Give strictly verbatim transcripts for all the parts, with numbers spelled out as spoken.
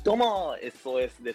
どうも エスオーエス です。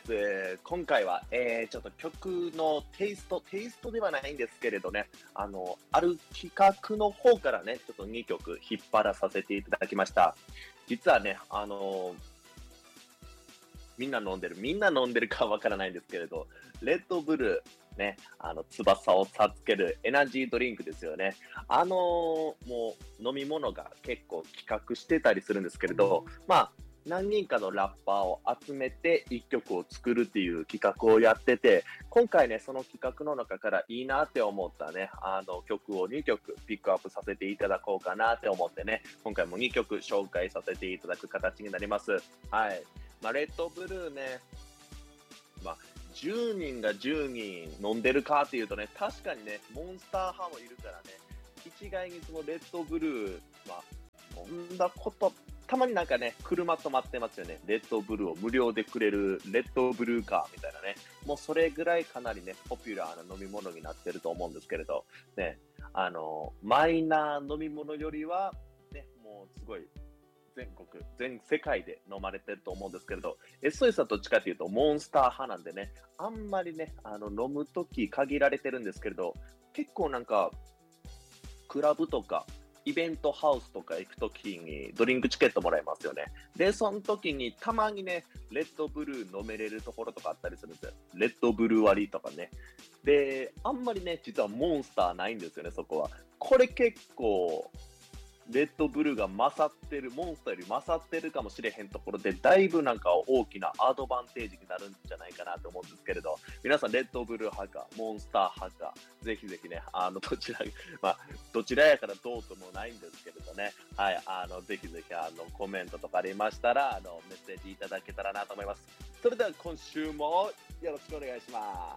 今回は、えー、ちょっと曲のテイスト、テイストではないんですけれどね、あの、ある企画の方からね、ちょっとにきょく引っ張らさせていただきました。実はね、あのー、みんな飲んでる、みんな飲んでるかわからないんですけれど、レッドブルー、ね、あの、翼を授けるエナジードリンクですよね。あのー、もう飲み物が結構企画してたりするんですけれど、まあ、何人かのラッパーを集めていっきょくを作るっていう企画をやってて、今回ね、その企画の中からいいなって思ったね、あの曲をにきょくピックアップさせていただこうかなって思ってね、今回もにきょく紹介させていただく形になります。はい。まあ、レッドブルーね、まあ、じゅうにんがじゅうにん飲んでるかっていうとね、確かにね、モンスター派もいるからね、一概にそのレッドブルー、まあ、飲んだことたまになんかね、車止まってますよね。レッドブルーを無料でくれるレッドブルーカーみたいなね。もうそれぐらいかなりね、ポピュラーな飲み物になってると思うんですけれど、ね、あの、マイナー飲み物よりは、ね、もうすごい全国、全世界で飲まれてると思うんですけれど、エスオーエス はどっちかというとモンスター派なんでね、あんまりね、あの、飲むとき限られてるんですけれど、結構なんか、クラブとか、イベントハウスとか行くときにドリンクチケットもらえますよね。で、その時にたまにね、レッドブルー飲めれるところとかあったりするんですよ。レッドブルー割りとかね。で、あんまりね、実はモンスターないんですよね、そこは。これ結構、レッドブルーが勝ってる、モンスターより勝ってるかもしれへんところで、だいぶなんか大きなアドバンテージになるんじゃないかなと思うんですけれど、皆さんレッドブルー派か、モンスター派か、ぜひぜひね、あの、どちら、まあ、どちらやからどうともないんですけれどね、はい、あの、ぜひぜひ、あの、コメントとかありましたら、あの、メッセージいただけたらなと思います。それでは今週もよろしくお願いします。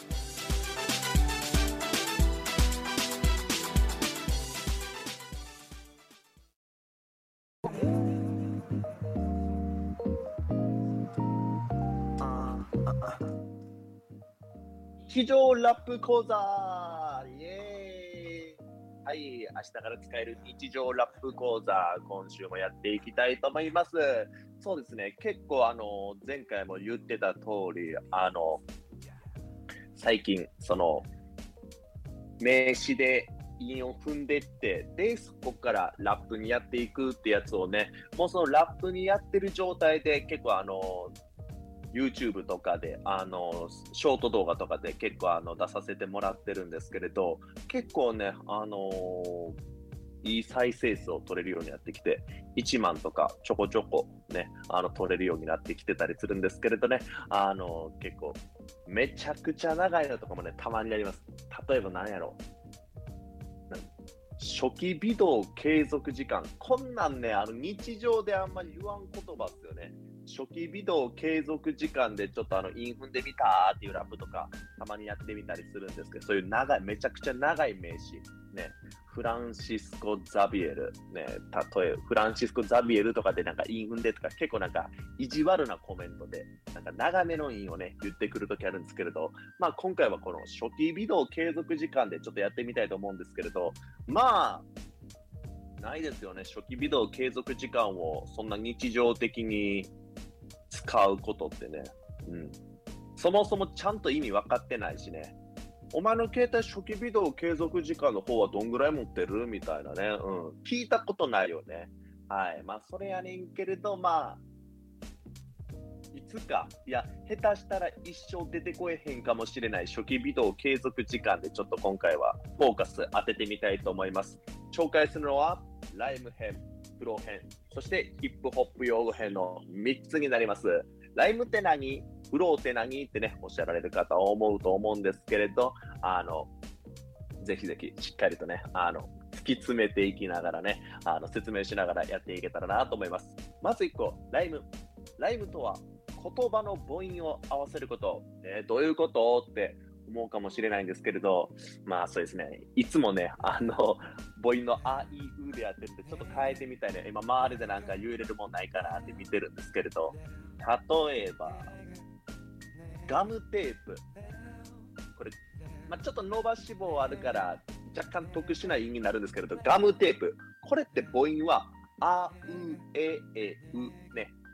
日常ラップ講座イエーイはい、明日から使える日常ラップ講座、今週もやっていきたいと思います。そうですね、結構あの、前回も言ってた通り、あの、最近、その、名詞で韻を踏んでって、で、そこからラップにやっていくってやつをね、もうそのラップにやってる状態で結構あの、YouTube とかで、あの、ショート動画とかで結構あの出させてもらってるんですけれど、結構ね、あのーいい再生数を取れるようになってきて、いちまんとかちょこちょこね、あの、取れるようになってきてたりするんですけれどね、あの、結構、めちゃくちゃ長いのとかもね、たまにあります。例えば何やろ初期微動継続時間。こんなんね、あの日常であんまり言わん言葉っすよね。初期微動継続時間でちょっとあの、インフンでみたーっていうラップとか、たまにやってみたりするんですけど、そういう長い、めちゃくちゃ長い名詞。ね、フランシスコ・ザビエル。ね、例え、フランシスコ・ザビエルとかでなんかインフンでとか、結構なんか意地悪なコメントで、なんか長めの韻をね、言ってくるときあるんですけれど、まあ今回はこの初期微動継続時間でちょっとやってみたいと思うんですけれど、まあ、ないですよね。初期微動継続時間をそんな日常的に使うことってね。うん。そもそもちゃんと意味分かってないしね。お前の携帯初期微動継続時間の方はどんぐらい持ってるみたいなね。うん。聞いたことないよね。はい。まあ、それやねんけれど、まあ、いつか、いや、下手したら一生出てこえへんかもしれない初期微動継続時間でちょっと今回はフォーカス当ててみたいと思います。紹介するのは、ライム編、フロー編、そしてヒップホップ用語編のみっつになります。ライムって何？フローって何？ってね、おっしゃられる方は思うと思うんですけれど、あの、ぜひぜひしっかりとね、あの、突き詰めていきながらね、あの、説明しながらやっていけたらなと思います。まずいっこ、ライム。ライムとは言葉の母音を合わせること。えー、どういうことって思うかもしれないんですけれど、まあそうですね、いつもね、あの、母音のあいうでやってて、ちょっと変えてみたいね。今、周りでなんか言えれるもんないかなって見てるんですけれど、例えば、ガムテープ。これ、まあ、ちょっと伸ばし棒あるから、若干特殊な意味になるんですけれど、ガムテープ。これって母音は、あ、う、え、え、う、ね。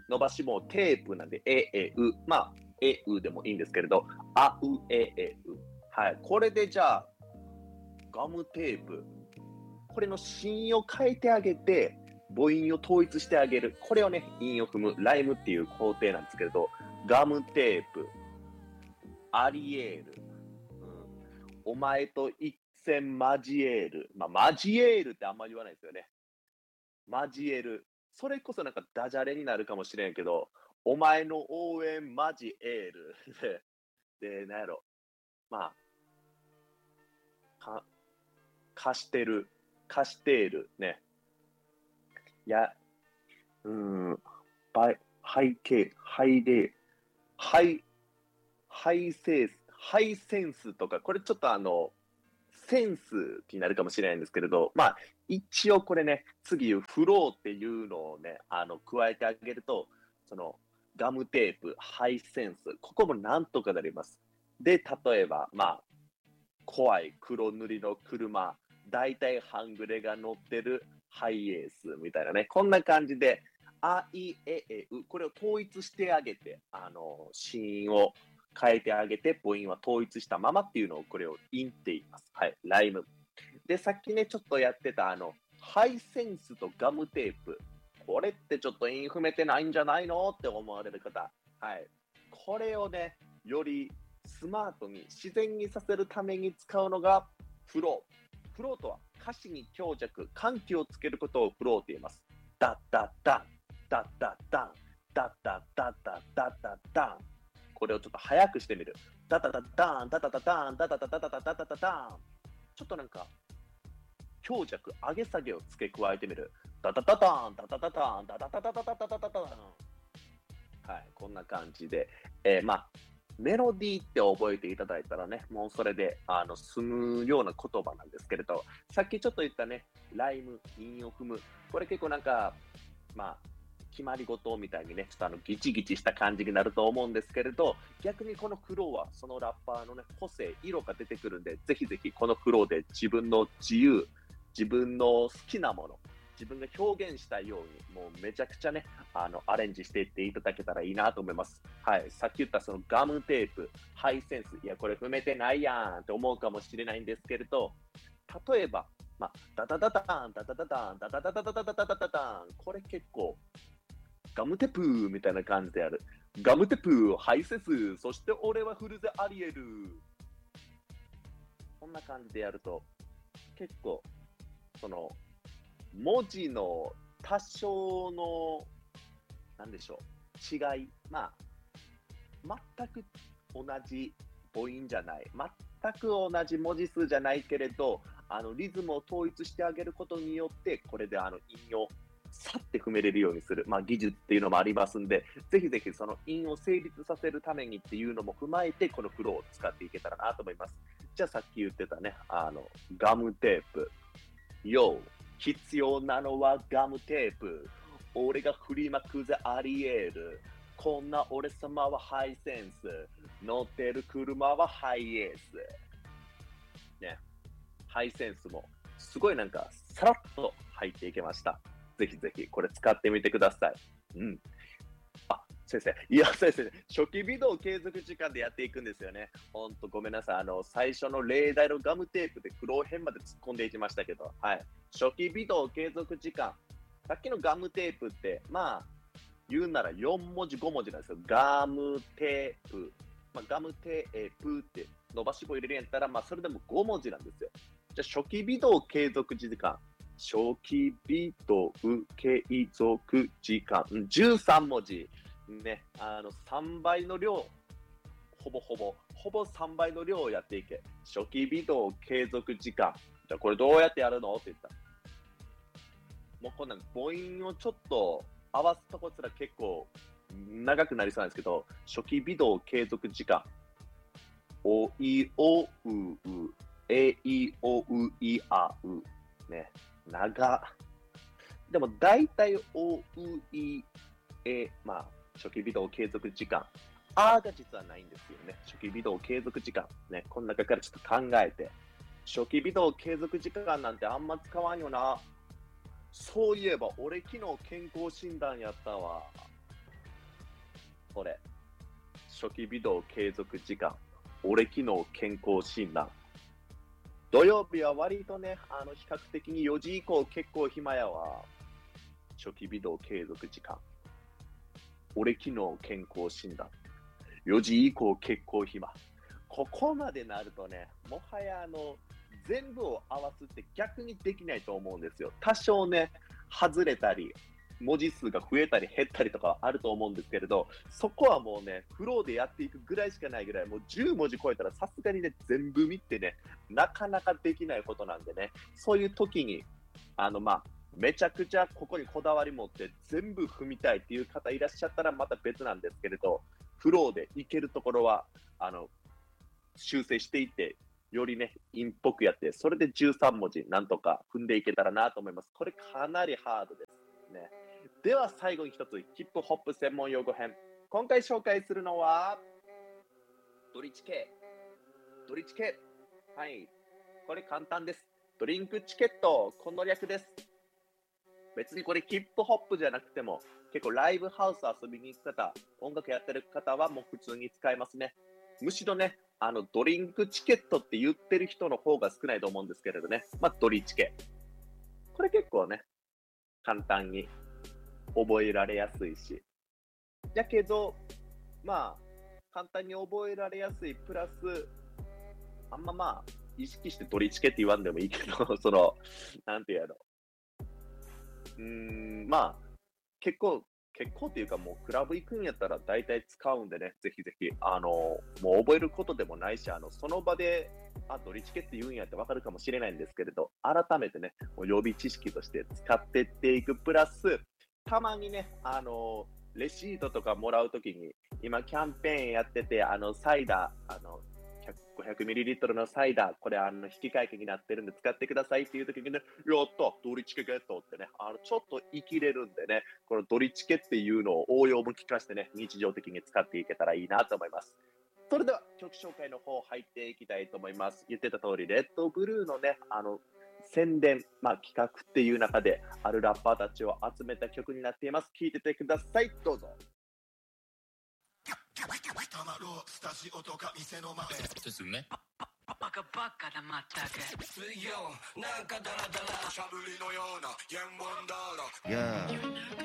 伸ばし棒テープなんで、え、え、う。まあ、え、うでもいいんですけれど、あ、う、え、え、う。はい。これでじゃあ、ガムテープ。これの子音を変えてあげて、母音を統一してあげる。これをね、韻を踏む、ライムっていう工程なんですけれど、ガムテープ、アリエール、うん、お前と一戦交える。まあ、交えるってあんまり言わないですよね。交える。それこそなんかダジャレになるかもしれんけど、お前の応援交える。で、でなんやろ。まあ、か、貸してる。貸している。ね。いや、うーん、バイ、背景、背例、ハイ、ハイセンス、ハイセンスとか、これちょっとあの、センスになるかもしれないんですけれど、まあ、一応これね、次言うフローっていうのをね、あの、加えてあげると、その、ガムテープ、ハイセンス、ここもなんとかなります。で、例えば、まあ、怖い黒塗りの車、大体半グレが乗ってるハイエースみたいなね、こんな感じで、あいええう、これを統一してあげて、あの、子音を変えてあげて、母音は統一したままっていうのを、これを韻って言います。はい、ライム。で、さっきね、ちょっとやってた、あの、ハイセンスとガムテープ。これってちょっと韻踏めてないんじゃないのって思われる方。はい。これをね、よりスマートに自然にさせるために使うのがフロー。フローとは歌詞に強弱、緩急をつけることをフローと言います。ダッダッダン、ダッダッダン、ダッダッダッダッダッダッダン。これをちょっと早くしてみる。ダダダッダン、ダダダダン、ダダダダダダダダダダン。ちょっとなんか強弱、上げ下げを付け加えてみる。ダダダダン、ダダダダン、ダダダダダダダダダダン。はい、こんな感じで、えー、まあ、メロディーって覚えていただいたらね、もうそれで、あの、済むような言葉なんですけれど、さっきちょっと言ったね、ライム、韻を踏む。これ結構なんか、まあ、決まり事みたいにね、ちょっとあの、ギチギチした感じになると思うんですけれど、逆にこのフローは、そのラッパーのね、個性、色が出てくるんで、ぜひぜひこのフローで自分の自由、自分の好きなもの、自分が表現したいように、もうめちゃくちゃね、あの、アレンジしていっていただけたらいいなと思います。はい。さっき言ったそのガムテープ、ハイセンス、いや、これ踏めてないやんって思うかもしれないんですけれど、例えば、まあ、ダダダダダン、ダダダダン、ダダダダダダダダダダダン、これ結構、ガムテープみたいな感じである。ガムテープ、ハイセンス、そして俺はフルゼアリエル。こんな感じでやると、結構、その、文字の多少の、なんでしょう、違い、まあ、全く同じ母音じゃない、全く同じ文字数じゃないけれど、あのリズムを統一してあげることによって、これであの韻をさって踏めれるようにする、まあ、技術っていうのもありますんで、ぜひぜひその韻を成立させるためにっていうのも踏まえて、このフローを使っていけたらなと思います。じゃあさっき言ってたね、あのガムテープ、よ必要なのはガムテープ。俺が振りまくぜありえる。こんな俺様はハイセンス。乗ってる車はハイエース。ね。ハイセンスもすごいなんかさらっと入っていけました。ぜひぜひこれ使ってみてください。うん。あ、先生。いや、先生、初期微動継続時間でやっていくんですよね。ほんとごめんなさい。あの、最初の例題のガムテープで苦労編まで突っ込んでいきましたけど、はい。初期微動継続時間。さっきのガムテープって、まあ、言うならよん文字、ご文字なんですよ。ガムテープ。まあ、ガムテープって伸ばし棒入れるんやったら、まあ、それでもご文字なんですよ。じゃあ、初期微動継続時間。初期微動継続時間。じゅうさん文字。ね、あの、さんばいの量。ほぼほぼ、ほぼさんばいの量をやっていけ。初期微動継続時間。じゃあ、これどうやってやるのって言ったら。もうこんなん母音をちょっと合わすとこすら結構長くなりそうなんですけど、初期微動継続時間。おいおうう、えいおういあう。ね、長。でも大体おういえ、まあ、初期微動継続時間。あーが実はないんですよね。初期微動継続時間。ね、この中からちょっと考えて。初期微動継続時間なんてあんま使わんよな。そういえば、俺昨日健康診断やったわ。 これ。初期微動継続時間。俺機能健康診断。土曜日は割とね、あの、比較的によじ以降結構暇やわ。初期微動継続時間。俺機能健康診断。よじ以降結構暇。ここまでなるとね、もはやあの、全部を合わすって逆にできないと思うんですよ。多少ね、外れたり、文字数が増えたり減ったりとかあると思うんですけれど、そこはもうね、フローでやっていくぐらいしかないぐらい、もうじゅう文字超えたらさすがにね、全部見てね、なかなかできないことなんでね、そういう時に、あの、まあ、めちゃくちゃここにこだわり持って全部踏みたいっていう方いらっしゃったらまた別なんですけれど、フローでいけるところは、あの、修正していって、よりね、インっぽくやって、それでじゅうさん文字なんとか踏んでいけたらなと思います。これかなりハードですね。では最後に一つ、ヒップホップ専門用語編。今回紹介するのは、ドリチケ。ドリチケ。はい。これ簡単です。ドリンクチケット。この略です。別にこれヒップホップじゃなくても、結構ライブハウス遊びに行く方、音楽やってる方はもう普通に使えますね。むしろね、あの、ドリンクチケットって言ってる人の方が少ないと思うんですけれどね。まあ、ドリチケ。これ結構ね、簡単に覚えられやすいし。だけど、まあ、簡単に覚えられやすいプラス、あんままあ、意識してドリチケって言わんでもいいけど、その、なんていうやろ。うーん、まあ、結構、結構っていうかもうクラブ行くんやったら大体使うんでね、ぜひぜひ、あの、もう覚えることでもないし、あの、その場で、あ、ドリチケって言うんやってわかるかもしれないんですけれど、改めてね、もう予備知識として使っていっていくプラス、たまにね、あの、レシートとかもらうときに、今キャンペーンやってて、あの、サイダー、あの、ごひゃくミリリットル のサイダー、これあの引き換え券になってるんで使ってくださいっていう時にね、やったドリチケゲットってね、あのちょっと生きれるんでね、このドリチケっていうのを応用も聞かせてね、日常的に使っていけたらいいなと思います。それでは曲紹介の方入っていきたいと思います。言ってた通り、レッドブルーのね、あの、宣伝、まあ企画っていう中で、あるラッパーたちを集めた曲になっています。聴いててください。どうぞ。 たまろうスタジオとか店の前ですね。 バカバカだまったく水曜なんかダラダラしゃぶりのような言語だら